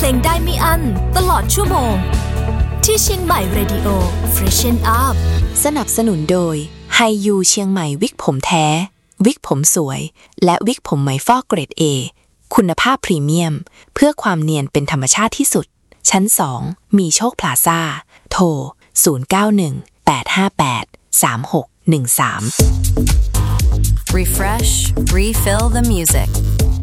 เพลงได้ไม่อั้นตลอดชั่วโมงที่เชียงใหม่เรดิโอ Freshen Up สนับสนุนโดยไฮยูเชียงใหม่วิกผมแท้วิกผมสวยและวิกผมไหมฟอกเกรด A คุณภาพพรีเมียมเพื่อความเนียนเป็นธรรมชาติที่สุดชั้น2มีโชคพลาซ่าโทร0918583613 Refresh, refill the music